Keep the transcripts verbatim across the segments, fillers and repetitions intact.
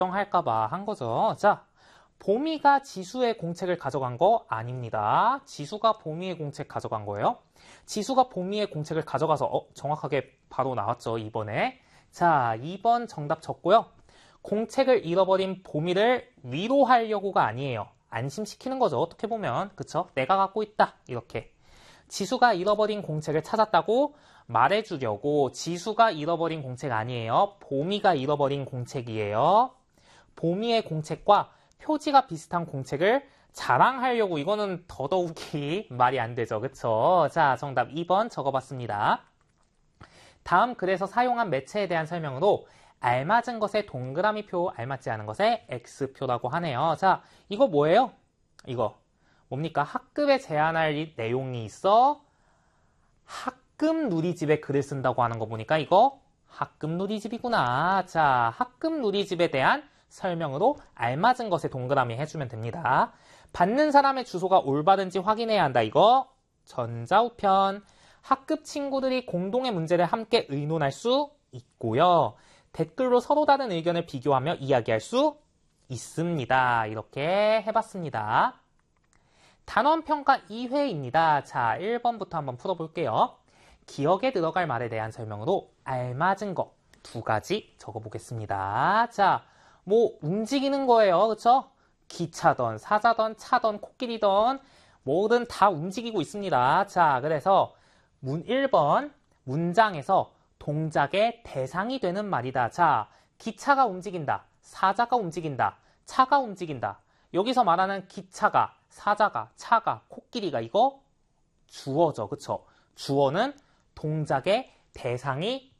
할까봐 한 거죠. 자, 보미가 지수의 공책을 가져간 거 아닙니다. 지수가 보미의 공책 가져간 거예요. 지수가 보미의 공책을 가져가서 어, 정확하게 바로 나왔죠, 이번에. 자, 이 번 정답 적고요. 공책을 잃어버린 보미를 위로하려고가 아니에요. 안심시키는 거죠, 어떻게 보면. 그쵸? 내가 갖고 있다, 이렇게. 지수가 잃어버린 공책을 찾았다고 말해주려고. 지수가 잃어버린 공책 아니에요. 보미가 잃어버린 공책이에요. 보미의 공책과 표지가 비슷한 공책을 자랑하려고. 이거는 더더욱이 말이 안 되죠. 그쵸? 자, 정답 이 번 적어봤습니다. 다음 글에서 사용한 매체에 대한 설명으로 알맞은 것에 동그라미표, 알맞지 않은 것에 X표라고 하네요. 자, 이거 뭐예요? 이거 뭡니까? 학급에 제안할 내용이 있어 학급 누리집에 글을 쓴다고 하는 거 보니까 이거 학급 누리집이구나. 자, 학급 누리집에 대한 설명으로 알맞은 것에 동그라미 해주면 됩니다. 받는 사람의 주소가 올바른지 확인해야 한다. 이거 전자우편. 학급 친구들이 공동의 문제를 함께 의논할 수 있고요. 댓글로 서로 다른 의견을 비교하며 이야기할 수 있습니다. 이렇게 해봤습니다. 단원평가 이 회입니다. 자, 일 번부터 한번 풀어볼게요. 기억에 들어갈 말에 대한 설명으로 알맞은 거 두 가지 적어보겠습니다. 자, 뭐 움직이는 거예요. 그쵸? 기차던 사자던 차던 코끼리던 뭐든 다 움직이고 있습니다. 자, 그래서 문 일 번 문장에서 동작의 대상이 되는 말이다. 자, 기차가 움직인다. 사자가 움직인다. 차가 움직인다. 여기서 말하는 기차가, 사자가, 차가, 코끼리가 이거 주어죠. 그쵸? 주어는 동작의 대상이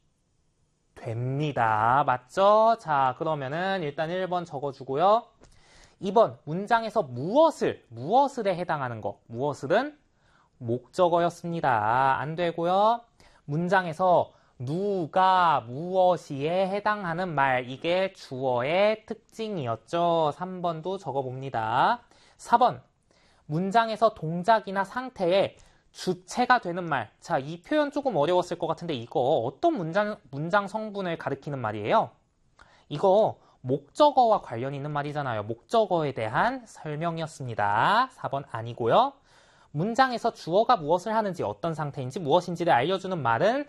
됩니다. 맞죠? 자, 그러면은 일단 일 번 적어주고요. 이 번 문장에서 무엇을, 무엇을에 해당하는 거. 무엇을은 목적어였습니다. 안 되고요. 문장에서 누가, 무엇이에 해당하는 말. 이게 주어의 특징이었죠. 삼 번도 적어봅니다. 사 번 문장에서 동작이나 상태에 주체가 되는 말. 자, 이 표현 조금 어려웠을 것 같은데 이거 어떤 문장, 문장 성분을 가리키는 말이에요? 이거 목적어와 관련 있는 말이잖아요. 목적어에 대한 설명이었습니다. 사 번 아니고요. 문장에서 주어가 무엇을 하는지, 어떤 상태인지, 무엇인지를 알려주는 말은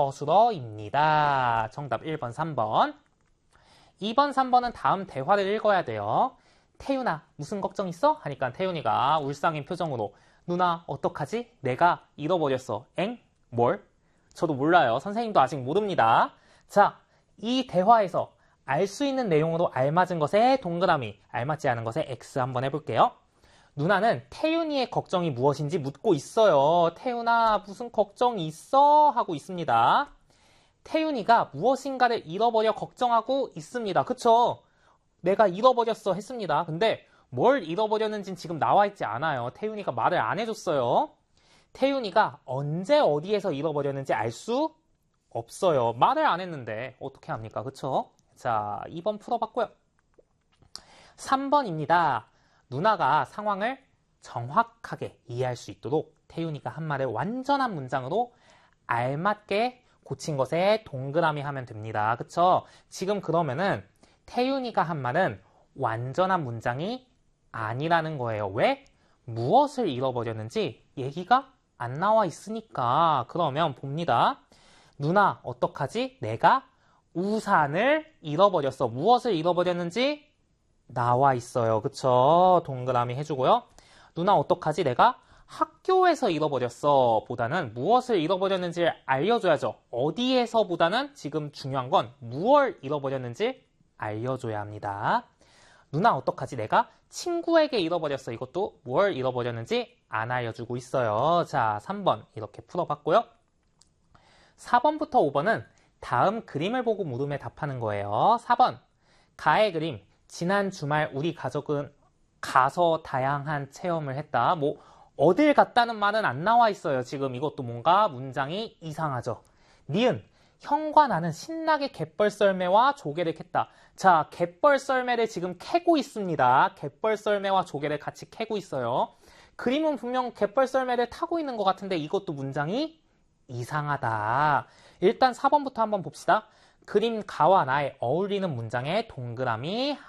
서술어입니다. 정답 일 번, 삼 번. 이 번, 삼 번은 다음 대화를 읽어야 돼요. 태윤아, 무슨 걱정 있어? 하니까 태윤이가 울상인 표정으로 누나, 어떡하지? 내가 잃어버렸어. 엥? 뭘? 저도 몰라요. 선생님도 아직 모릅니다. 자, 이 대화에서 알 수 있는 내용으로 알맞은 것에 동그라미, 알맞지 않은 것에 X 한번 해볼게요. 누나는 태윤이의 걱정이 무엇인지 묻고 있어요. 태윤아, 무슨 걱정이 있어? 하고 있습니다. 태윤이가 무엇인가를 잃어버려 걱정하고 있습니다. 그쵸? 내가 잃어버렸어 했습니다. 근데 뭘 잃어버렸는지는 지금 나와 있지 않아요. 태윤이가 말을 안 해줬어요. 태윤이가 언제 어디에서 잃어버렸는지 알 수 없어요. 말을 안 했는데 어떻게 합니까? 그쵸? 자, 이 번 풀어봤고요. 삼 번입니다. 누나가 상황을 정확하게 이해할 수 있도록 태윤이가 한 말을 완전한 문장으로 알맞게 고친 것에 동그라미 하면 됩니다. 그쵸? 지금 그러면은 태윤이가 한 말은 완전한 문장이 아니라는 거예요. 왜? 무엇을 잃어버렸는지 얘기가 안 나와 있으니까. 그러면 봅니다. 누나, 어떡하지? 내가 우산을 잃어버렸어. 무엇을 잃어버렸는지 나와 있어요. 그쵸? 동그라미 해주고요. 누나, 어떡하지? 내가 학교에서 잃어버렸어. 보다는 무엇을 잃어버렸는지 알려줘야죠. 어디에서 보다는 지금 중요한 건 무엇을 잃어버렸는지 알려줘야 합니다. 누나, 어떡하지? 내가 친구에게 잃어버렸어. 이것도 뭘 잃어버렸는지 안 알려주고 있어요. 자, 삼 번 이렇게 풀어봤고요. 사 번부터 오 번은 다음 그림을 보고 물음에 답하는 거예요. 사 번 가의 그림. 지난 주말 우리 가족은 가서 다양한 체험을 했다. 뭐 어딜 갔다는 말은 안 나와 있어요. 지금 이것도 뭔가 문장이 이상하죠. 니은 형과 나는 신나게 갯벌 썰매와 조개를 캤다. 자, 갯벌 썰매를 지금 캐고 있습니다. 갯벌 썰매와 조개를 같이 캐고 있어요. 그림은 분명 갯벌 썰매를 타고 있는 것 같은데 이것도 문장이 이상하다. 일단 사 번부터 한번 봅시다. 그림 가와 나에 어울리는 문장에 동그라미